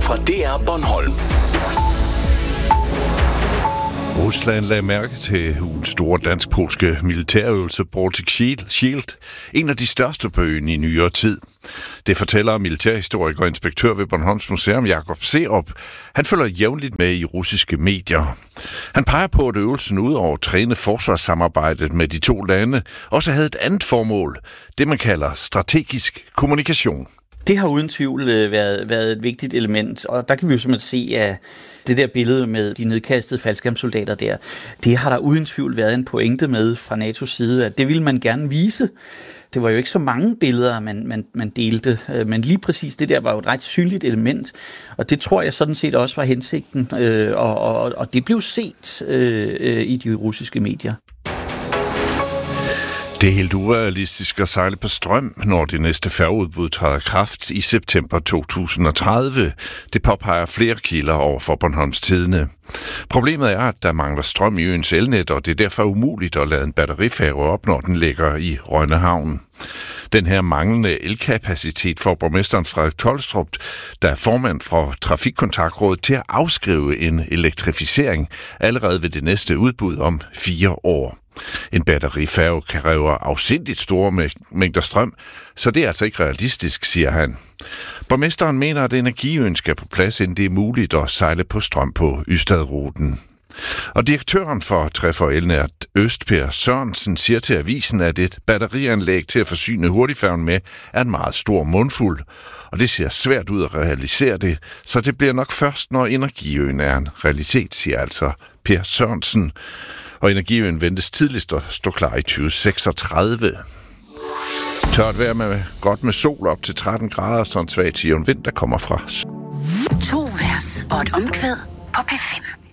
fra DR Bornholm. Rusland lagde mærke til ugens store dansk-polske militærøvelse Baltic Shield, en af de største på øen i nyere tid. Det fortæller militærhistoriker og inspektør ved Bornholms Museum, Jakob Serup. Han følger jævnligt med i russiske medier. Han peger på, at øvelsen udover at træne forsvarssamarbejdet med de to lande, også havde et andet formål, det man kalder strategisk kommunikation. Det har uden tvivl været et vigtigt element, og der kan vi jo simpelthen se, at det der billede med de nedkastede faldskærmssoldater der, det har der uden tvivl været en pointe med fra NATO's side, at det ville man gerne vise. Det var jo ikke så mange billeder, man delte, men lige præcis det der var jo et ret synligt element, og det tror jeg sådan set også var hensigten, og det blev set i de russiske medier. Det er helt urealistisk at sejle på strøm, når det næste færgeudbud træder kraft i september 2030. Det påpeger flere kilder over for Bornholms Tidende. Problemet er, at der mangler strøm i øens elnet, og det er derfor umuligt at lade en batterifærge op, når den ligger i Rønnehavn. Den her manglende elkapacitet får borgmesteren Frederik Tolstrup, der er formand for Trafikkontaktrådet, til at afskrive en elektrificering allerede ved det næste udbud om 4 år. En batterifærge kræver afsindigt store mængder strøm, så det er altså ikke realistisk, siger han. Borgmesteren mener, at energiøen skal på plads, inden det er muligt at sejle på strøm på Ystadruten. Og direktøren for Træffer Elnært Øst, Per Sørensen, siger til avisen, at et batterianlæg til at forsyne hurtigfærgen med er en meget stor mundfuld, og det ser svært ud at realisere det, så det bliver nok først, når energiøen er en realitet, siger altså Per Sørensen. Og energiøen ventes tidligst at stå klar i 2036. Tørt vejr med godt med sol op til 13 grader, så en svag til vind, der kommer fra. 2 vers og et omkvæd på P5.